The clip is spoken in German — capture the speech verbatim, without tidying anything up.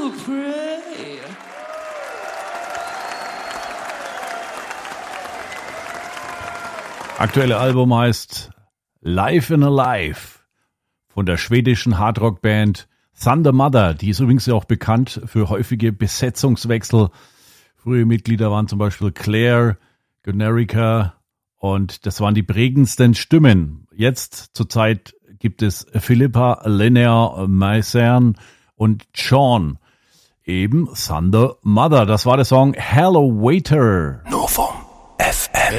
to pray. Aktuelle Album heißt Life in a Life von der schwedischen Hardrock-Band Thunder Mother. Die ist übrigens auch bekannt für häufige Besetzungswechsel. Frühe Mitglieder waren zum Beispiel Claire, Gunerica und das waren die prägendsten Stimmen. Jetzt zurzeit gibt es Philippa, Linnea, Maisern und Sean. Eben Thunder Mother. Das war der Song Hello Waiter. No